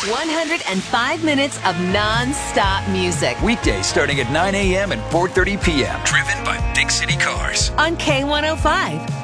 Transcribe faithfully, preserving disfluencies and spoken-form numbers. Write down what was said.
one hundred five minutes of non-stop music Weekdays starting at nine a.m. and four thirty p.m. Driven by Big City Cars. on K one oh five.